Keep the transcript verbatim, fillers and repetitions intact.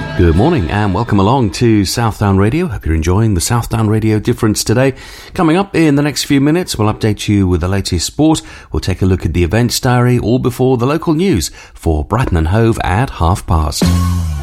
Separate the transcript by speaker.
Speaker 1: Good morning and welcome along to Southdown Radio. Hope you're enjoying the Southdown Radio Difference today. Coming up in the next few minutes, we'll update you with the latest sport. We'll take a look at the events diary, all before the local news for Brighton and Hove at half past.